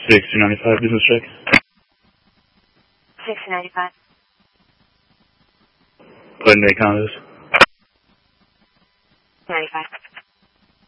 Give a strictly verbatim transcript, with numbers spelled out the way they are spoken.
sixty ninety-five, business check. sixty ninety-five. Put in the condos. ninety-five.